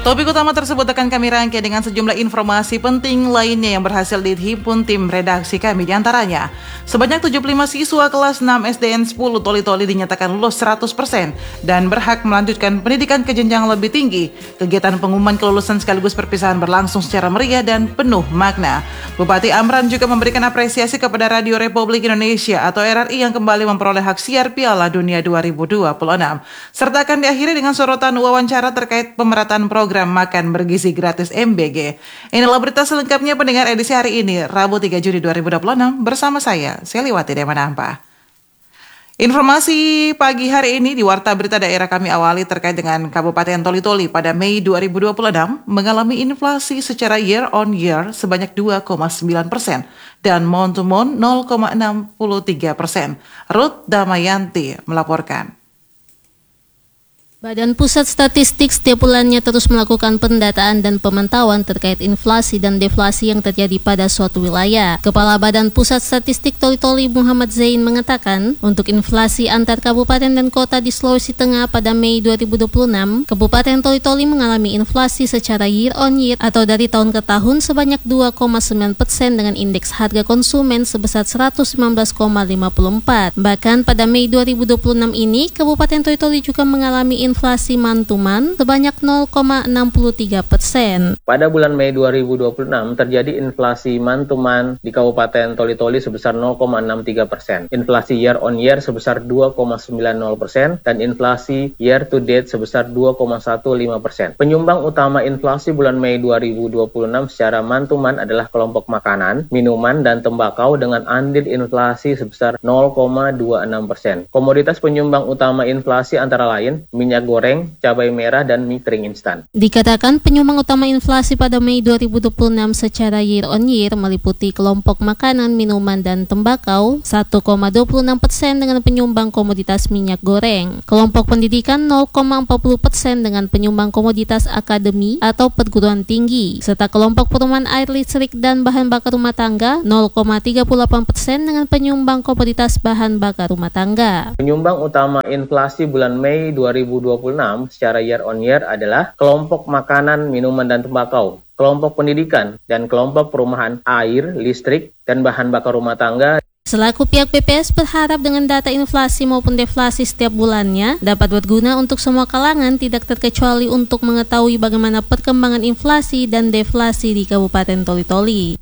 Topik utama tersebut akan kami rangkai dengan sejumlah informasi penting lainnya yang berhasil dihimpun tim redaksi kami. Di antaranya, sebanyak 75 siswa kelas 6 SDN 10 Toli-Toli dinyatakan lulus 100% dan berhak melanjutkan pendidikan ke jenjang lebih tinggi. Kegiatan pengumuman kelulusan sekaligus perpisahan berlangsung secara meriah dan penuh makna. Bupati Amran juga memberikan apresiasi kepada Radio Republik Indonesia atau RRI yang kembali memperoleh hak siar Piala Dunia 2026. Serta akan diakhiri dengan sorotan wawancara terkait pemerataan program makan bergizi gratis MBG. Inilah berita selengkapnya pendengar edisi hari ini, Rabu 3 Juni 2026 bersama saya, Seliwati Demanampa. Informasi pagi hari ini di Warta Berita Daerah kami awali terkait dengan Kabupaten Toli-Toli pada Mei 2026 mengalami inflasi secara year on year sebanyak 2,9% dan month to month 0,63%. Ruth Damayanti melaporkan. Badan Pusat Statistik setiap bulannya terus melakukan pendataan dan pemantauan terkait inflasi dan deflasi yang terjadi pada suatu wilayah. Kepala Badan Pusat Statistik Toli-Toli Muhammad Zain mengatakan, untuk inflasi antar kabupaten dan kota di Sulawesi Tengah pada Mei 2026, Kabupaten Toli-Toli mengalami inflasi secara year on year atau dari tahun ke tahun sebanyak 2,9% dengan indeks harga konsumen sebesar 119,54. Bahkan pada Mei 2026 ini, Kabupaten Toli-Toli juga mengalami inflasi mantuman sebanyak 0,63%. Pada bulan Mei 2026 terjadi inflasi mantuman di Kabupaten Toli-Toli sebesar 0,63%, inflasi year on year sebesar 2,90% dan inflasi year to date sebesar 2,15%. Penyumbang utama inflasi bulan Mei 2026 secara mantuman adalah kelompok makanan, minuman dan tembakau dengan andil inflasi sebesar 0,26%. Komoditas penyumbang utama inflasi antara lain minyak goreng, cabai merah, dan mie kering instan. Dikatakan penyumbang utama inflasi pada Mei 2026 secara year on year meliputi kelompok makanan, minuman, dan tembakau 1,26% dengan penyumbang komoditas minyak goreng. Kelompok pendidikan 0,40% dengan penyumbang komoditas akademi atau perguruan tinggi. Serta kelompok perumahan air listrik dan bahan bakar rumah tangga 0,38% dengan penyumbang komoditas bahan bakar rumah tangga. Penyumbang utama inflasi bulan Mei 2026 secara year on year adalah kelompok makanan, minuman, dan tembakau, kelompok pendidikan, dan kelompok perumahan air, listrik, dan bahan bakar rumah tangga. Selaku pihak BPS berharap dengan data inflasi maupun deflasi setiap bulannya dapat berguna untuk semua kalangan, tidak terkecuali untuk mengetahui bagaimana perkembangan inflasi dan deflasi di Kabupaten Toli-Toli.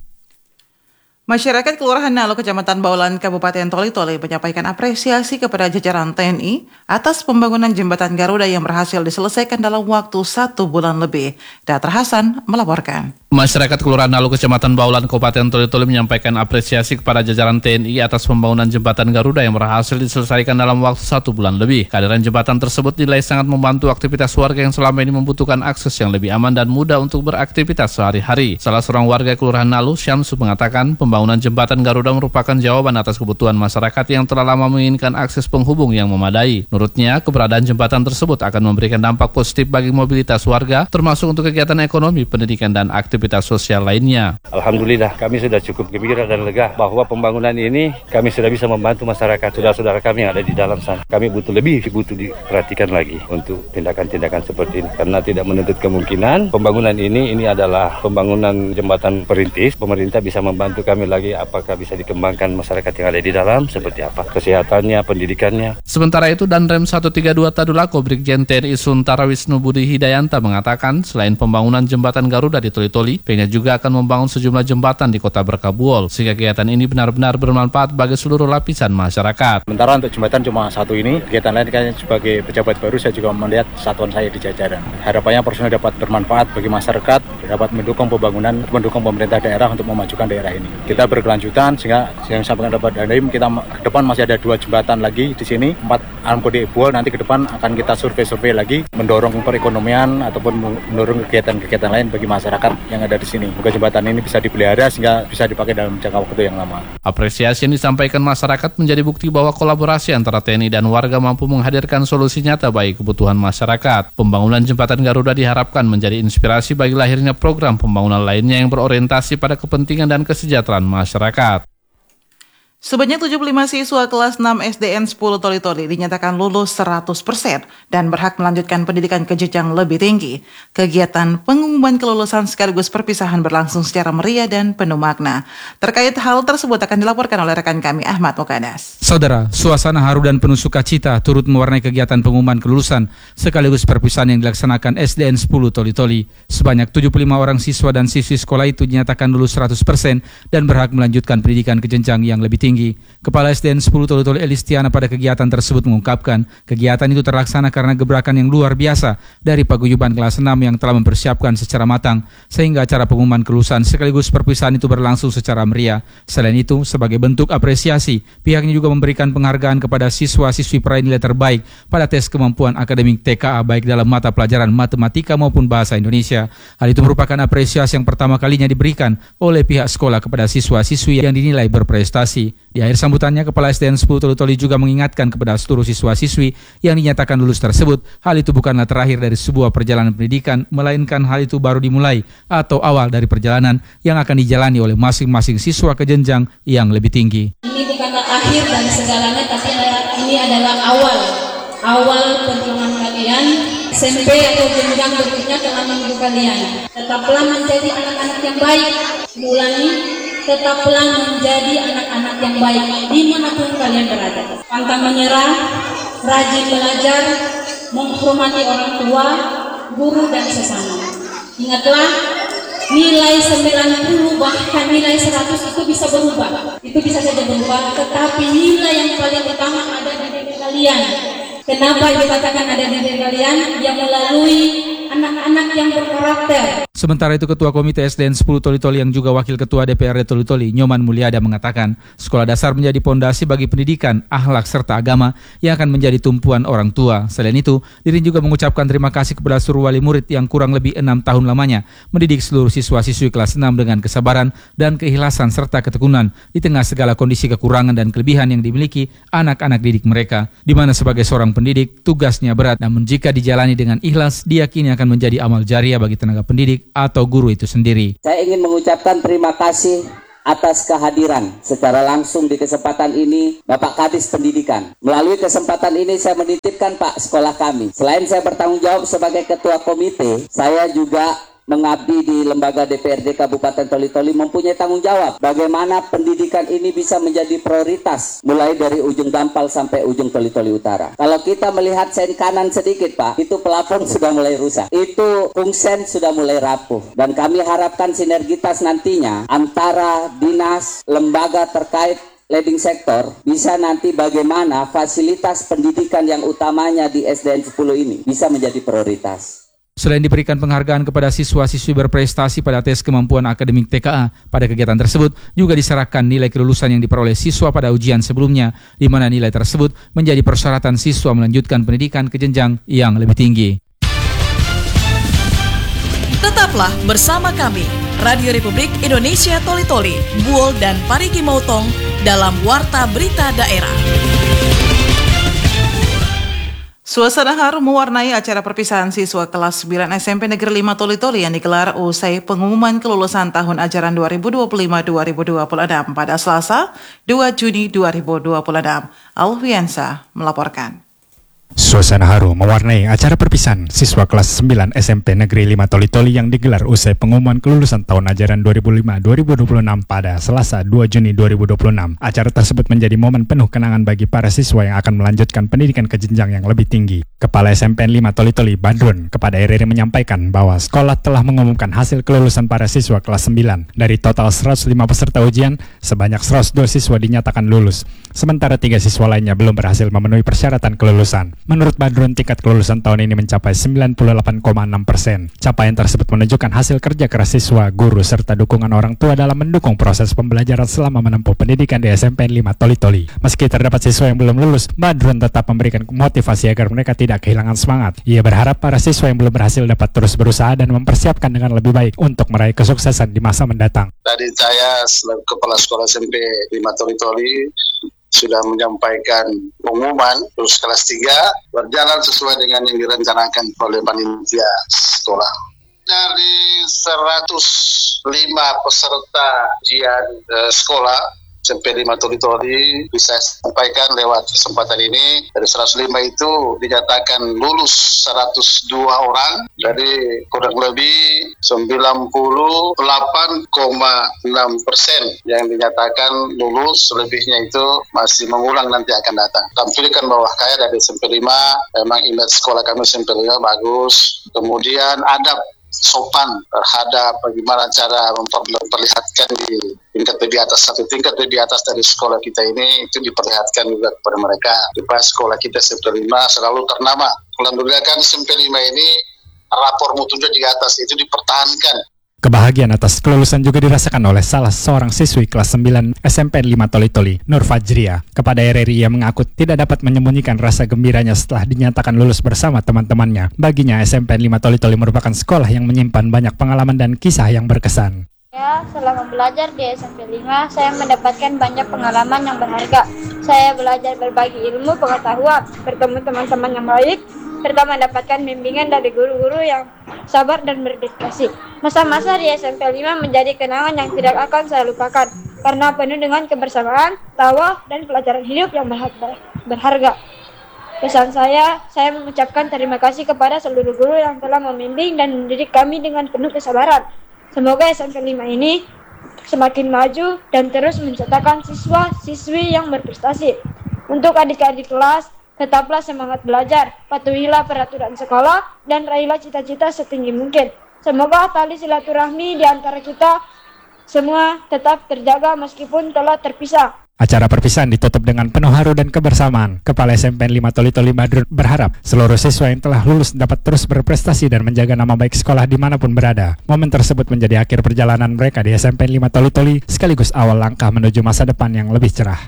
Masyarakat Kelurahan Nalo, Kecamatan Baulan, Kabupaten Toli-Toli menyampaikan apresiasi kepada jajaran TNI atas pembangunan jembatan Garuda yang berhasil diselesaikan dalam waktu 1 bulan lebih. Datar Hasan melaporkan. Masyarakat Kelurahan Nalo, Kecamatan Baulan, Kabupaten Toli-Toli menyampaikan apresiasi kepada jajaran TNI atas pembangunan jembatan Garuda yang berhasil diselesaikan dalam waktu 1 bulan lebih. Kehadiran jembatan tersebut dinilai sangat membantu aktivitas warga yang selama ini membutuhkan akses yang lebih aman dan mudah untuk beraktivitas sehari-hari. Salah seorang warga Kelurahan Nalo, Syamsu, mengatakan pembangunan jembatan Garuda merupakan jawaban atas kebutuhan masyarakat yang telah lama menginginkan akses penghubung yang memadai. Menurutnya, keberadaan jembatan tersebut akan memberikan dampak positif bagi mobilitas warga, termasuk untuk kegiatan ekonomi, pendidikan, dan aktivitas sosial lainnya. Alhamdulillah, kami sudah cukup gembira dan lega bahwa pembangunan ini kami sudah bisa membantu masyarakat, saudara-saudara kami yang ada di dalam sana. Kami butuh diperhatikan lagi untuk tindakan-tindakan seperti ini, karena tidak menuntut kemungkinan pembangunan ini adalah pembangunan jembatan perintis. Pemerintah bisa membantu kami lagi apakah bisa dikembangkan masyarakat yang ada di dalam, seperti apa kesehatannya, pendidikannya. Sementara itu, Danrem 132 Tadulako Brigjen TNI Suntara Wisnu Budi Hidayanta mengatakan selain pembangunan jembatan Garuda di Toli-Toli, pihaknya juga akan membangun sejumlah jembatan di Kota Berkabuol sehingga kegiatan ini benar-benar bermanfaat bagi seluruh lapisan masyarakat. Sementara untuk jembatan cuma satu ini, kegiatan lain kan sebagai pejabat baru saya juga melihat satuan saya di jajaran. Harapannya personel dapat bermanfaat bagi masyarakat, dapat mendukung pembangunan, mendukung pemerintah daerah untuk memajukan daerah ini. Kita berkelanjutan sehingga yang sampaikan dapat Dandim, kita ke depan masih ada 2 jembatan lagi di sini, 4 Armkode Ebol, nanti ke depan akan kita survei lagi mendorong perekonomian ataupun mendorong kegiatan-kegiatan lain bagi masyarakat yang ada di sini. Semoga jembatan ini bisa dipelihara sehingga bisa dipakai dalam jangka waktu yang lama. Apresiasi yang disampaikan masyarakat menjadi bukti bahwa kolaborasi antara TNI dan warga mampu menghadirkan solusi nyata bagi kebutuhan masyarakat. Pembangunan jembatan Garuda diharapkan menjadi inspirasi bagi lahirnya program pembangunan lainnya yang berorientasi pada kepentingan dan kesejahteraan masyarakat. Sebanyak 75 siswa kelas 6 SDN 10 Toli-Toli dinyatakan lulus 100% dan berhak melanjutkan pendidikan ke jenjang lebih tinggi. Kegiatan pengumuman kelulusan sekaligus perpisahan berlangsung secara meriah dan penuh makna. Terkait hal tersebut akan dilaporkan oleh rekan kami Ahmad Mukadas. Saudara, suasana haru dan penuh sukacita turut mewarnai kegiatan pengumuman kelulusan sekaligus perpisahan yang dilaksanakan SDN 10 Toli-Toli. Sebanyak 75 orang siswa dan siswi sekolah itu dinyatakan lulus 100% dan berhak melanjutkan pendidikan ke jenjang yang lebih tinggi. Kepala SDN 10 Toli-Toli Elistiana pada kegiatan tersebut mengungkapkan, kegiatan itu terlaksana karena gebrakan yang luar biasa dari paguyuban kelas 6 yang telah mempersiapkan secara matang, sehingga acara pengumuman kelulusan sekaligus perpisahan itu berlangsung secara meriah. Selain itu, sebagai bentuk apresiasi, pihaknya juga memberikan penghargaan kepada siswa-siswi peraih nilai terbaik pada tes kemampuan akademik TKA baik dalam mata pelajaran matematika maupun bahasa Indonesia. Hal itu merupakan apresiasi yang pertama kalinya diberikan oleh pihak sekolah kepada siswa-siswi yang dinilai berprestasi. Di akhir sambutannya, Kepala SDN 10 Toli-Toli juga mengingatkan kepada seluruh siswa-siswi yang dinyatakan lulus tersebut, hal itu bukanlah terakhir dari sebuah perjalanan pendidikan, melainkan hal itu baru dimulai atau awal dari perjalanan yang akan dijalani oleh masing-masing siswa ke jenjang yang lebih tinggi. Ini bukanlah akhir dari segalanya, tapi ini adalah awal perjuangan kalian. SMP atau jenjang berikutnya telah menunggu kalian. Tetaplah menjadi anak-anak yang baik. Ulangi, tetaplah menjadi anak-anak yang baik dimanapun kalian berada. Pantang menyerah, rajin belajar, menghormati orang tua, guru dan sesama. Ingatlah, nilai 90 bahkan nilai 100 itu bisa berubah. Itu bisa saja berubah, tetapi nilai yang paling utama ada di diri kalian. Kenapa dikatakan ada di diri kalian? Yang melalui anak-anak yang berkarakter. Sementara itu, Ketua Komite SDN 10 Toli-Toli yang juga Wakil Ketua DPRD Toli-Toli, Nyoman Mulyada mengatakan, sekolah dasar menjadi pondasi bagi pendidikan, akhlak serta agama yang akan menjadi tumpuan orang tua. Selain itu, Dirin juga mengucapkan terima kasih kepada seluruh wali murid yang kurang lebih 6 tahun lamanya mendidik seluruh siswa-siswi kelas 6 dengan kesabaran dan keikhlasan serta ketekunan di tengah segala kondisi kekurangan dan kelebihan yang dimiliki anak-anak didik mereka, di mana sebagai seorang pendidik tugasnya berat, namun jika dijalani dengan ikhlas, diyakini akan menjadi amal jariah bagi tenaga pendidik atau guru itu sendiri. Saya ingin mengucapkan terima kasih atas kehadiran secara langsung di kesempatan ini Bapak Kadis Pendidikan. Melalui kesempatan ini saya menitipkan Pak sekolah kami. Selain saya bertanggung jawab sebagai ketua komite, saya juga mengabdi di lembaga DPRD Kabupaten Toli-Toli mempunyai tanggung jawab bagaimana pendidikan ini bisa menjadi prioritas mulai dari ujung Dampal sampai ujung Toli-Toli Utara. Kalau kita melihat sen kanan sedikit Pak, itu pelafon sudah mulai rusak, itu kungsen sudah mulai rapuh, dan kami harapkan sinergitas nantinya antara dinas, lembaga terkait leading sektor bisa nanti bagaimana fasilitas pendidikan yang utamanya di SDN 10 ini bisa menjadi prioritas. Selain diberikan penghargaan kepada siswa-siswi berprestasi pada tes kemampuan akademik TKA, pada kegiatan tersebut juga diserahkan nilai kelulusan yang diperoleh siswa pada ujian sebelumnya, di mana nilai tersebut menjadi persyaratan siswa melanjutkan pendidikan ke jenjang yang lebih tinggi. Tetaplah bersama kami, Radio Republik Indonesia Toli-Toli, Buol dan Parigi Motong dalam Warta Berita Daerah. Suasana haru mewarnai acara perpisahan siswa kelas 9 SMP Negeri 5 Toli-Toli yang digelar usai pengumuman kelulusan tahun ajaran 2025-2026 pada Selasa 2 Juni 2026. Alfiansa melaporkan. Suasana haru mewarnai acara perpisahan siswa kelas 9 SMP Negeri 5 Toli-Toli yang digelar usai pengumuman kelulusan tahun ajaran 2005-2026 pada Selasa 2 Juni 2026. Acara tersebut menjadi momen penuh kenangan bagi para siswa yang akan melanjutkan pendidikan ke jenjang yang lebih tinggi. Kepala SMP 5 Toli-Toli Badrun kepada RRI menyampaikan bahwa sekolah telah mengumumkan hasil kelulusan para siswa kelas 9. Dari total 105 peserta ujian, sebanyak 102 siswa dinyatakan lulus, sementara 3 siswa lainnya belum berhasil memenuhi persyaratan kelulusan. Menurut Badrun, tingkat kelulusan tahun ini mencapai 98,6%. Capaian tersebut menunjukkan hasil kerja keras siswa, guru, serta dukungan orang tua dalam mendukung proses pembelajaran selama menempuh pendidikan di SMP 5 Toli-Toli. Meski terdapat siswa yang belum lulus, Badrun tetap memberikan motivasi agar mereka tidak kehilangan semangat. Ia berharap para siswa yang belum berhasil dapat terus berusaha dan mempersiapkan dengan lebih baik untuk meraih kesuksesan di masa mendatang. Tadi saya selaku Kepala Sekolah SMP 5 Toli-Toli sudah menyampaikan pengumuman lulus kelas 3 berjalan sesuai dengan yang direncanakan oleh panitia sekolah. Dari 105 peserta ujian sekolah, SMP 5 Toli-Toli bisa sampaikan lewat kesempatan ini. Dari 105 itu dinyatakan lulus 102 orang, dari kurang lebih 98,6% yang dinyatakan lulus, selebihnya itu masih mengulang, nanti akan datang. Tampilkan bahwa kaya dari SMP 5, memang image sekolah kami SMP 5 bagus. Kemudian adab sopan terhadap bagaimana cara memperlihatkan di tingkat lebih atas, satu tingkat lebih atas dari sekolah kita ini, itu diperlihatkan juga kepada mereka. Supaya sekolah kita SMP 5 selalu ternama. Alhamdulillah kan SMP 5 ini rapor mutunya di atas itu dipertahankan. Kebahagiaan atas kelulusan juga dirasakan oleh salah seorang siswi kelas 9 SMP 5 Toli-Toli, Nur Fajria. Kepada RRI ia mengaku tidak dapat menyembunyikan rasa gembiranya setelah dinyatakan lulus bersama teman-temannya. Baginya SMP 5 Toli-Toli merupakan sekolah yang menyimpan banyak pengalaman dan kisah yang berkesan. Ya, selama belajar di SMP 5, saya mendapatkan banyak pengalaman yang berharga. Saya belajar berbagi ilmu, pengetahuan, bertemu teman-teman yang baik, serta mendapatkan bimbingan dari guru-guru yang sabar dan berdedikasi. Masa-masa di SMP 5 menjadi kenangan yang tidak akan saya lupakan, karena penuh dengan kebersamaan, tawa, dan pelajaran hidup yang berharga. Pesan saya mengucapkan terima kasih kepada seluruh guru yang telah membimbing dan mendidik kami dengan penuh kesabaran. Semoga SMP 5 ini semakin maju dan terus mencetakkan siswa-siswi yang berprestasi. Untuk adik-adik kelas, tetaplah semangat belajar, patuhilah peraturan sekolah, dan raihlah cita-cita setinggi mungkin. Semoga tali silaturahmi di antara kita semua tetap terjaga meskipun telah terpisah. Acara perpisahan ditutup dengan penuh haru dan kebersamaan. Kepala SMP 5 Toli-Toli Madrid berharap seluruh siswa yang telah lulus dapat terus berprestasi dan menjaga nama baik sekolah dimanapun berada. Momen tersebut menjadi akhir perjalanan mereka di SMP 5 Toli-Toli sekaligus awal langkah menuju masa depan yang lebih cerah.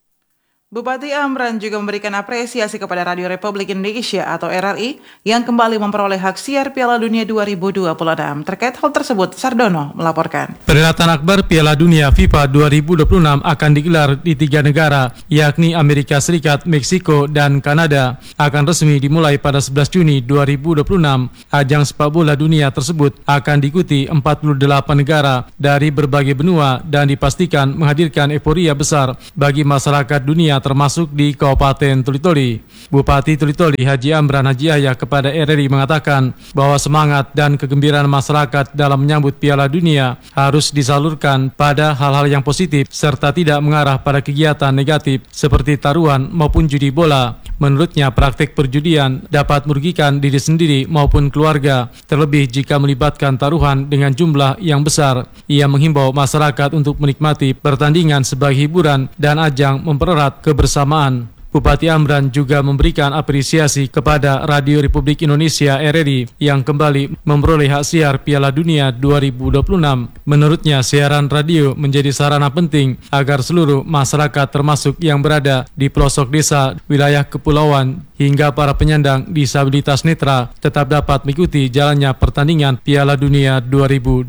Bupati Amran juga memberikan apresiasi kepada Radio Republik Indonesia atau RRI yang kembali memperoleh hak siar Piala Dunia 2026. Terkait hal tersebut, Sardono melaporkan. Perhelatan akbar Piala Dunia FIFA 2026 akan digelar di 3 negara, yakni Amerika Serikat, Meksiko, dan Kanada. Akan resmi dimulai pada 11 Juni 2026. Ajang sepak bola dunia tersebut akan diikuti 48 negara dari berbagai benua dan dipastikan menghadirkan euforia besar bagi masyarakat dunia termasuk di Kabupaten Toli-Toli. Bupati Toli-Toli Haji Amran Haji Yahya kepada RRI mengatakan bahwa semangat dan kegembiraan masyarakat dalam menyambut Piala Dunia harus disalurkan pada hal-hal yang positif serta tidak mengarah pada kegiatan negatif seperti taruhan maupun judi bola. Menurutnya praktik perjudian dapat merugikan diri sendiri maupun keluarga, terlebih jika melibatkan taruhan dengan jumlah yang besar. Ia menghimbau masyarakat untuk menikmati pertandingan sebagai hiburan dan ajang mempererat kebersamaan. Bupati Amran juga memberikan apresiasi kepada Radio Republik Indonesia RRI yang kembali memperoleh hak siar Piala Dunia 2026. Menurutnya, siaran radio menjadi sarana penting agar seluruh masyarakat termasuk yang berada di pelosok desa, wilayah kepulauan, hingga para penyandang disabilitas netra tetap dapat mengikuti jalannya pertandingan Piala Dunia 2026.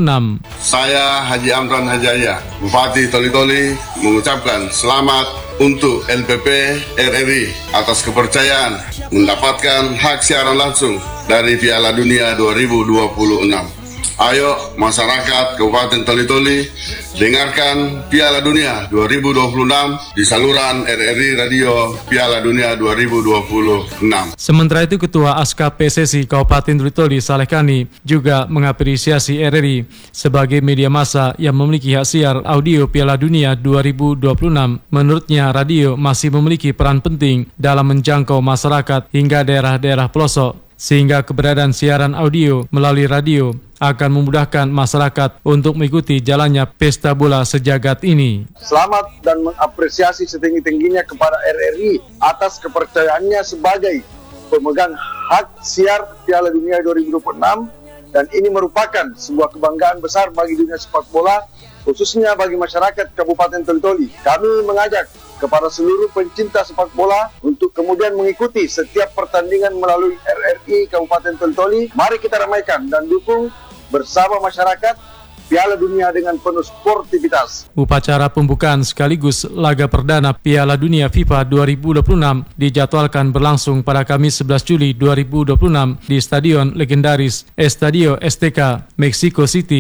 Saya Haji Amran Haji Yahya, Bupati Toli-Toli, mengucapkan selamat untuk LPP RRI atas kepercayaan mendapatkan hak siaran langsung dari Piala Dunia 2026. Ayo masyarakat Kabupaten Toli-Toli, dengarkan Piala Dunia 2026 di saluran RRI Radio Piala Dunia 2026. Sementara itu, Ketua Askap PSSI Kabupaten Toli-Toli Saleh Kani juga mengapresiasi RRI sebagai media massa yang memiliki hak siar audio Piala Dunia 2026. Menurutnya, radio masih memiliki peran penting dalam menjangkau masyarakat hingga daerah-daerah pelosok, sehingga keberadaan siaran audio melalui radio akan memudahkan masyarakat untuk mengikuti jalannya pesta bola sejagat ini. Selamat dan mengapresiasi setinggi-tingginya kepada RRI atas kepercayaannya sebagai pemegang hak siar Piala Dunia 2026, dan ini merupakan sebuah kebanggaan besar bagi dunia sepak bola, khususnya bagi masyarakat Kabupaten Toli-Toli. Kami mengajak kepada seluruh pencinta sepak bola untuk kemudian mengikuti setiap pertandingan melalui RRI Kabupaten Toli-Toli. Mari kita ramaikan dan dukung bersama masyarakat Piala Dunia dengan penuh sportivitas. Upacara pembukaan sekaligus laga perdana Piala Dunia FIFA 2026 dijadwalkan berlangsung pada Kamis 11 Juli 2026 di Stadion Legendaris Estadio STK, Mexico City,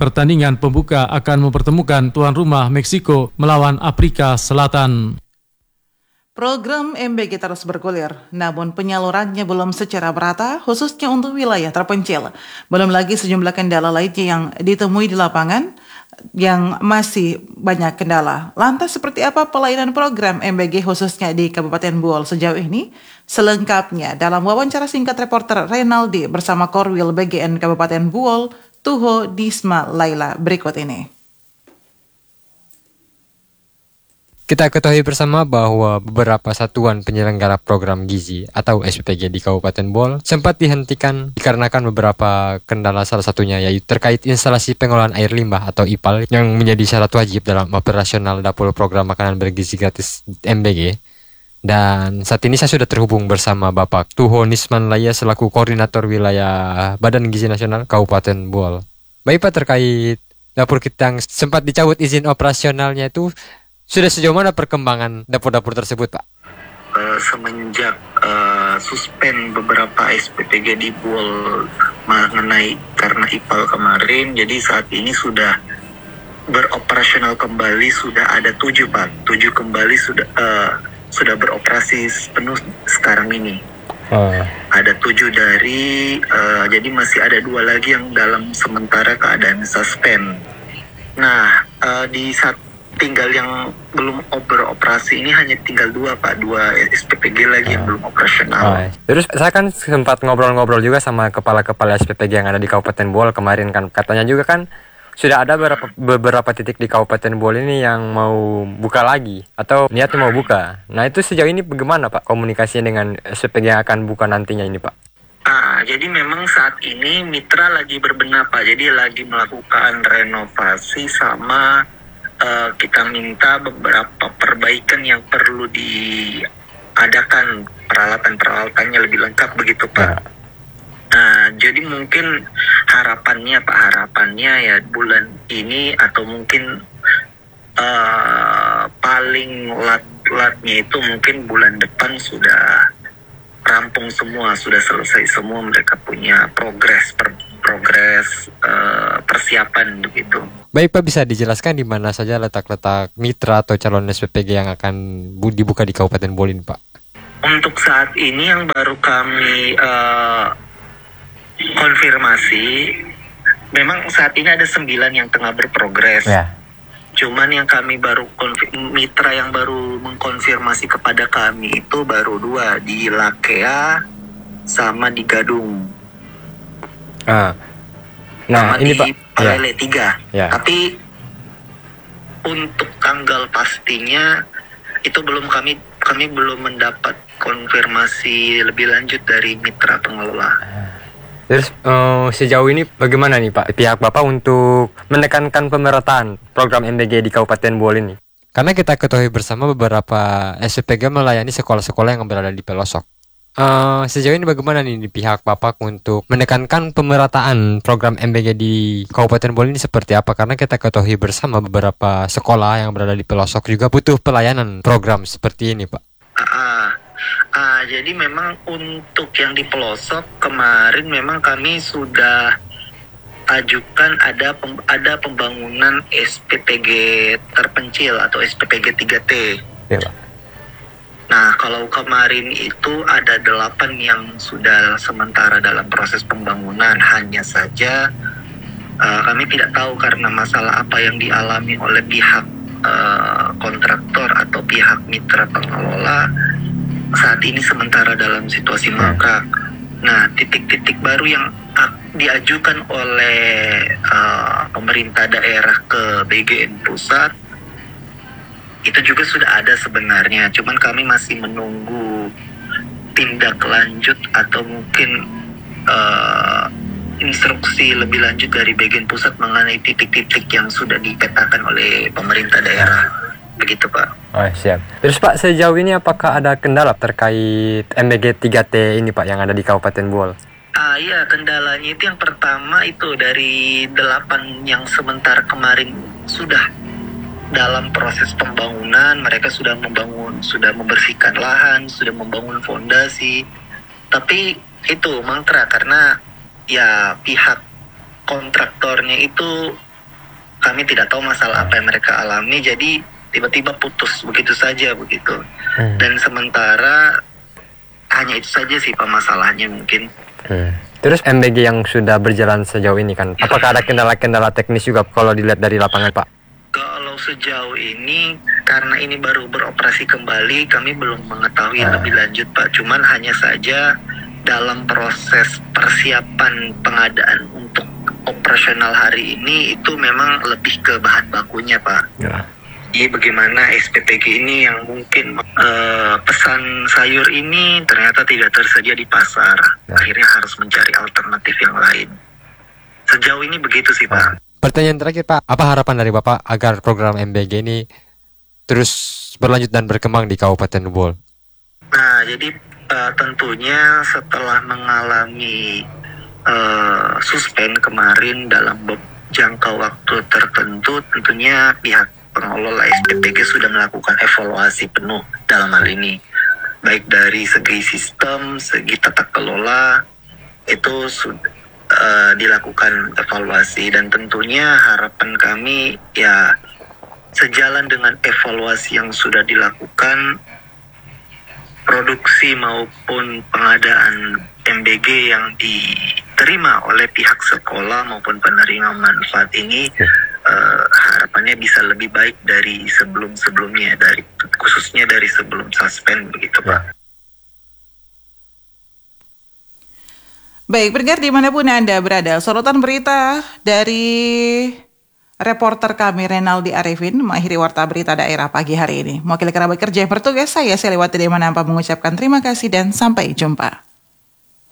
pertandingan pembuka akan mempertemukan tuan rumah Meksiko melawan Afrika Selatan. Program MBG terus bergulir, namun penyalurannya belum secara merata, khususnya untuk wilayah terpencil. Belum lagi sejumlah kendala lainnya yang ditemui di lapangan, yang masih banyak kendala. Lantas seperti apa pelayanan program MBG khususnya di Kabupaten Buol sejauh ini? Selengkapnya dalam wawancara singkat reporter Renaldi bersama Korwil BGN Kabupaten Buol, Tuho Disma Laila berikut ini. Kita ketahui bersama bahwa beberapa satuan penyelenggara program gizi atau SPPG di Kabupaten Buol sempat dihentikan dikarenakan beberapa kendala, salah satunya yaitu terkait instalasi pengolahan air limbah atau IPAL yang menjadi syarat wajib dalam operasional dapur program makanan bergizi gratis MBG. Dan saat ini saya sudah terhubung bersama Bapak Tuho Nisman Laya selaku Koordinator Wilayah Badan Gizi Nasional Kabupaten Buol. Baik Pak, terkait dapur kita yang sempat dicabut izin operasionalnya itu, sudah sejauh mana perkembangan dapur-dapur tersebut, Pak? Semenjak suspend beberapa SPPG di Buol mengenai karena IPAL kemarin, jadi saat ini sudah beroperasional kembali, sudah ada 7, Pak. 7 kembali sudah beroperasi penuh sekarang ini. Ada 7 dari, jadi masih ada 2 lagi yang dalam sementara keadaan suspend. Nah, di saat tinggal yang belum beroperasi ini hanya tinggal 2, Pak. 2 SPPG lagi yang belum operasional. Terus saya kan sempat ngobrol-ngobrol juga sama kepala-kepala SPPG yang ada di Kabupaten Buol kemarin kan. Katanya juga kan sudah ada beberapa titik di Kabupaten Buol ini yang mau buka lagi atau niatnya mau buka. Nah itu sejauh ini bagaimana Pak komunikasinya dengan SPPG yang akan buka nantinya ini Pak? Jadi memang saat ini mitra lagi berbenah Pak. Jadi lagi melakukan renovasi sama kita minta beberapa perbaikan yang perlu diadakan, peralatan-peralatannya lebih lengkap begitu Pak. Nah, jadi mungkin harapannya ya bulan ini atau mungkin paling lat-latnya itu mungkin bulan depan sudah rampung semua, sudah selesai semua, mereka punya progres persiapan begitu. Baik Pak, bisa dijelaskan di mana saja letak-letak mitra atau calon SPPG yang akan dibuka di Kabupaten Buol ini Pak? Untuk saat ini yang baru kami konfirmasi, memang saat ini ada 9 yang tengah berprogres. Cuman yang kami baru mitra yang baru mengkonfirmasi kepada kami itu baru 2 di Lakea sama di Gadung. Nah ini Pak, Palele 3. Tapi untuk tanggal pastinya itu belum kami belum mendapat konfirmasi lebih lanjut dari mitra pengelola. Terus sejauh ini bagaimana nih Pak pihak Bapak untuk menekankan pemerataan program MBG di Kabupaten Buol ini? Karena kita ketahui bersama beberapa SPPG melayani sekolah-sekolah yang berada di pelosok. Sejauh ini bagaimana nih di pihak Bapak untuk menekankan pemerataan program MBG di Kabupaten Buol ini seperti apa? Karena kita ketahui bersama beberapa sekolah yang berada di pelosok juga butuh pelayanan program seperti ini Pak. Jadi memang untuk yang di pelosok kemarin memang kami sudah ajukan ada pembangunan SPPG terpencil atau SPPG 3T. Nah, kalau kemarin itu ada 8 yang sudah sementara dalam proses pembangunan. Hanya saja kami tidak tahu karena masalah apa yang dialami oleh pihak kontraktor atau pihak mitra pengelola saat ini sementara dalam situasi mangkrak. Nah, titik-titik baru yang diajukan oleh pemerintah daerah ke BGN pusat itu juga sudah ada sebenarnya, cuman kami masih menunggu tindak lanjut atau mungkin instruksi lebih lanjut dari BGN pusat mengenai titik-titik yang sudah dipetakan oleh pemerintah daerah. Begitu Pak. Siap. Terus Pak, sejauh ini apakah ada kendala terkait MBG 3T ini Pak yang ada di Kabupaten Buol? Iya, kendalanya itu yang pertama itu dari 8 yang sementara kemarin sudah dalam proses pembangunan, mereka sudah membersihkan lahan, sudah membangun fondasi. Tapi itu mangkrak karena ya pihak kontraktornya itu kami tidak tahu masalah apa yang mereka alami, jadi tiba-tiba putus begitu saja begitu. Dan sementara hanya itu saja sih Pak masalahnya mungkin. Terus MBG yang sudah berjalan sejauh ini kan, apakah ada kendala-kendala teknis juga kalau dilihat dari lapangan Pak? Kalau sejauh ini, karena ini baru beroperasi kembali, kami belum mengetahui lebih lanjut Pak. Cuman hanya saja dalam proses persiapan pengadaan untuk operasional hari ini itu memang lebih ke bahan bakunya Pak. Jadi bagaimana SPPG ini yang mungkin pesan sayur ini ternyata tidak tersedia di pasar, akhirnya harus mencari alternatif yang lain. Sejauh ini begitu sih Pak. Pertanyaan terakhir Pak, apa harapan dari Bapak agar program MBG ini terus berlanjut dan berkembang di Kabupaten Bol? Nah, jadi tentunya setelah mengalami suspend kemarin dalam jangka waktu tertentu, tentunya pihak pengelola SPPG sudah melakukan evaluasi penuh dalam hal ini, baik dari segi sistem, segi tata kelola, itu sudah dilakukan evaluasi, dan tentunya harapan kami ya sejalan dengan evaluasi yang sudah dilakukan, produksi maupun pengadaan MBG yang diterima oleh pihak sekolah maupun penerima manfaat ini harapannya bisa lebih baik dari sebelum-sebelumnya, khususnya dari sebelum suspend begitu Pak. Baik, pendengar dimanapun Anda berada, sorotan berita dari reporter kami Renaldi Arifin mengakhiri warta berita daerah pagi hari ini. Mewakili kerabat kerja yang bertugas, saya Seliwati Demanampa mengucapkan terima kasih dan sampai jumpa.